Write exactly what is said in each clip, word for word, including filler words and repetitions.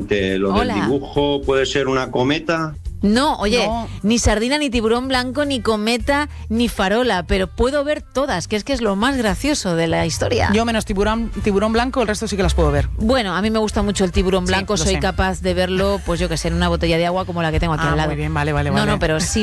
oyente. Lo Hola. del dibujo puede ser una cometa. No, oye, No. ni sardina, ni tiburón blanco, ni cometa, ni farola, pero puedo ver todas, que es que es lo más gracioso de la historia. Yo menos tiburón, tiburón blanco, el resto sí que las puedo ver. Bueno, a mí me gusta mucho el tiburón Sí, blanco, lo soy sé. capaz de verlo, pues yo que sé, en una botella de agua como la que tengo aquí Ah, al lado. muy bien, vale, vale, No, vale. no, pero sí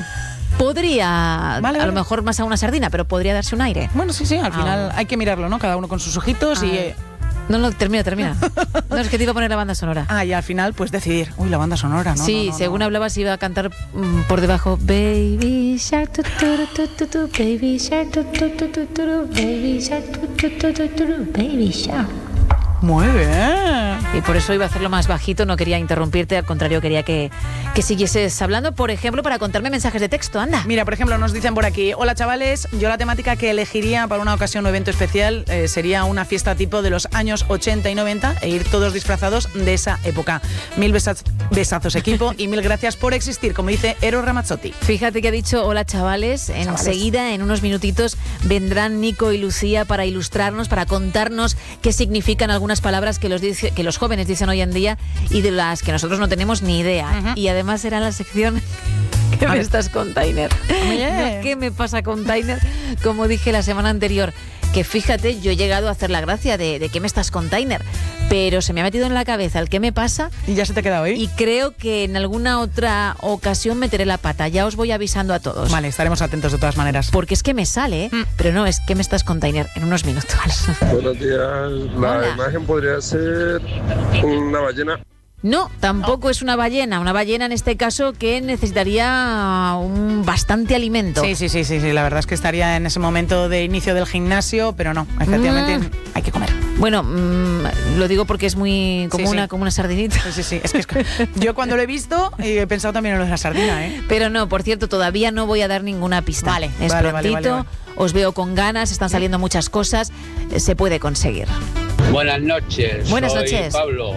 podría, Vale, a vale. lo mejor más a una sardina, pero podría darse un aire. Bueno, sí, sí, al Ah. final hay que mirarlo, ¿no? Cada uno con sus ojitos y... Ah. eh, No, no, termina, termina. No, es que te iba a poner la banda sonora. Ah, y al final, pues decidir. Uy, la banda sonora, ¿no? sí, no, no, según no. hablabas iba a cantar mm, por debajo Baby Shark, tu, tu, tu, tu, tu, Baby Shark, tu, tu, tu, tu, tu, Baby Shark, tu, tu, tu, tu, tu, Baby Shark. Muy bien. Y por eso iba a hacerlo más bajito, no quería interrumpirte, al contrario, quería que, que siguieses hablando, por ejemplo, para contarme mensajes de texto, anda. Mira, por ejemplo, nos dicen por aquí: hola chavales, yo la temática que elegiría para una ocasión o evento especial eh, sería una fiesta tipo de los años ochenta y noventa e ir todos disfrazados de esa época. Mil besaz- besazos equipo y mil gracias por existir, como dice Eros Ramazzotti. Fíjate que ha dicho hola chavales, enseguida, en unos minutitos, vendrán Nico y Lucía para ilustrarnos, para contarnos qué significan algunas palabras que los, dice, que los jóvenes dicen hoy en día y de las que nosotros no tenemos ni idea. Ujú. Y además será la sección ¿qué A me ver. estás container? Oye. No, ¿qué me pasa container? Como dije la semana anterior, que fíjate, yo he llegado a hacer la gracia de, de ¿qué me estás container? Pero se me ha metido en la cabeza el ¿qué me pasa? Y ya se te queda hoy. Y creo que en alguna otra ocasión meteré la pata. Ya os voy avisando a todos. Vale, estaremos atentos de todas maneras. Porque es que me sale, ¿eh? Mm. Pero no, es que me estás container en unos minutos. Buenos días. La Hola. imagen podría ser una ballena. No, tampoco es una ballena. Una ballena en este caso que necesitaría un bastante alimento. Sí, sí, sí, sí, sí, la verdad es que estaría en ese momento de inicio del gimnasio, pero no, efectivamente Mm. hay que comer. Bueno, mm, lo digo porque es muy como, Sí, sí. una, como una sardinita. Sí, sí, sí. Es que es que yo cuando lo he visto he pensado también en lo de la sardina, ¿eh? Pero no, por cierto, todavía no voy a dar ninguna pista. Vale, es vale, vale, prontito, vale, vale. os veo con ganas, están saliendo muchas cosas, eh, se puede conseguir. Buenas noches. Buenas soy noches. Pablo,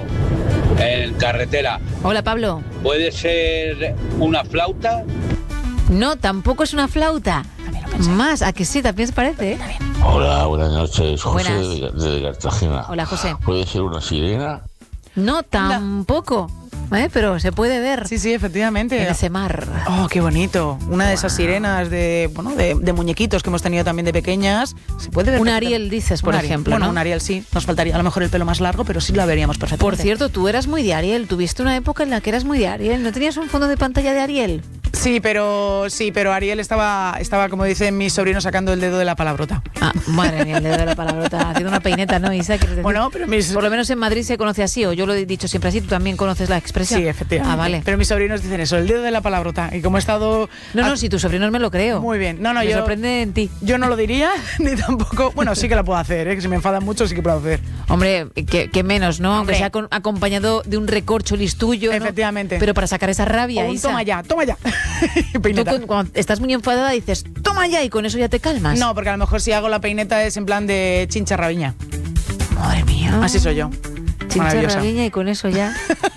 en carretera. Hola, Pablo. ¿Puede ser una flauta? No, tampoco es una flauta. También lo pensé. Más, ¿a que sí? ¿También se parece? Hola, buenas noches. José Buenas. de, de Cartagena. Hola, José. ¿Puede ser una sirena? No, tampoco. ¿Eh? Pero se puede ver Sí, sí, efectivamente. en ese mar. Oh, qué bonito. Una de esas Wow. sirenas de, bueno, de, de muñequitos que hemos tenido también de pequeñas. Se puede ver. Un perfecta- Ariel, dices, por Un Ariel. ejemplo, Bueno, ¿no? un Ariel sí. Nos faltaría a lo mejor el pelo más largo, pero sí la veríamos Por perfectamente. cierto, tú eras muy de Ariel. Tuviste una época en la que eras muy de Ariel. ¿No tenías un fondo de pantalla de Ariel? Sí, pero sí, pero Ariel estaba, estaba, como dicen mis sobrinos, sacando el dedo de la palabrota. Ah, madre mía, el dedo de la palabrota. Haciendo una peineta, ¿no, Isa? ¿Quieres decir? Bueno, pero mis... Por lo menos en Madrid se conoce así, o yo lo he dicho siempre así, tú también conoces la expresión. Sí, efectivamente. Ah, vale. Pero mis sobrinos dicen eso, el dedo de la palabrota. Y como he estado... No, no, a- si tus sobrinos me lo creo. Muy bien. No, no, me yo... sorprende en ti. Yo no lo diría, ni tampoco... Bueno, sí que la puedo hacer, ¿eh? Que si me enfadan mucho sí que puedo hacer. Hombre, que, que menos, ¿no? Aunque Hombre. sea con- acompañado de un recorcho listuyo, ¿no? Efectivamente. Pero para sacar esa rabia, O un Isa. toma ya, toma ya. Tú Peineta. con- cuando estás muy enfadada dices, toma ya, y con eso ya te calmas. No, porque a lo mejor si hago la peineta es en plan de chincha rabiña. Madre mía. Así soy yo. Chincha Maravillosa. rabiña y con eso ya.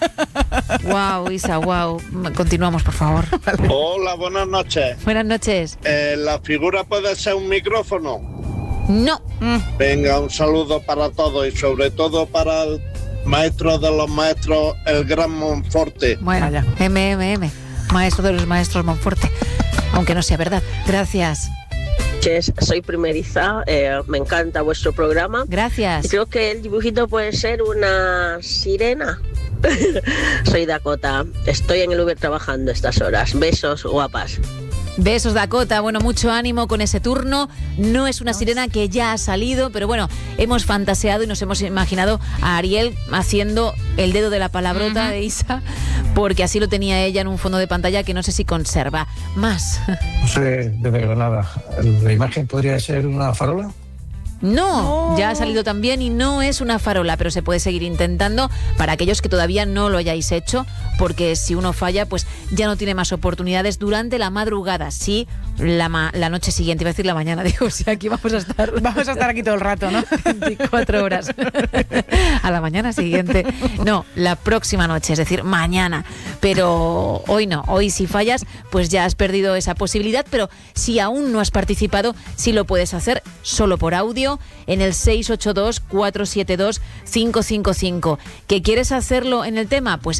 Wow, Isa, wow. Continuamos, por favor. Hola, buenas noches. Buenas noches. Eh, ¿La figura puede ser un micrófono? No. Mm. Venga, un saludo para todos y sobre todo para el maestro de los maestros, el gran Monforte. Bueno, Vaya. M M M, maestro de los maestros Monforte. Aunque no sea verdad. Gracias. noches, soy primeriza, eh, me encanta vuestro programa. Gracias. Y creo que el dibujito puede ser una sirena. Soy Dakota, estoy en el Uber trabajando estas horas. Besos, guapas. Besos, Dakota. Bueno, mucho ánimo con ese turno. No es una sirena que ya ha salido, pero bueno, hemos fantaseado y nos hemos imaginado a Ariel haciendo el dedo de la palabrota uh-huh. de Isa, porque así lo tenía ella en un fondo de pantalla que no sé si conserva. Más. No sé, desde Granada. ¿La imagen podría ser una farola? No, no, ya ha salido también y no es una farola, pero se puede seguir intentando para aquellos que todavía no lo hayáis hecho, porque si uno falla, pues ya no tiene más oportunidades durante la madrugada, sí, la, ma- la noche siguiente, iba a decir la mañana, digo, sí, aquí vamos a estar. Vamos a estar aquí todo el rato, ¿no? veinticuatro horas. A la mañana siguiente. No, la próxima noche, es decir, mañana. Pero hoy no, hoy si fallas, pues ya has perdido esa posibilidad, pero si aún no has participado, sí lo puedes hacer solo por audio en el seis ocho dos, cuatro siete dos, cinco cinco cinco. ¿Que quieres hacerlo en el tema? Pues